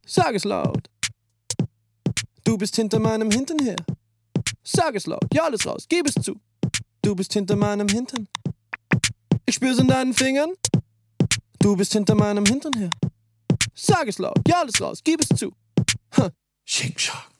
Sag es laut. Du bist hinter meinem Hintern her. Sag es laut, ja, alles raus, gib es zu. Du bist hinter meinem Hintern. Ich spür's in deinen Fingern. Du bist hinter meinem Hintern her. Sag es laut, ja, alles raus, gib es zu. Schick, schack.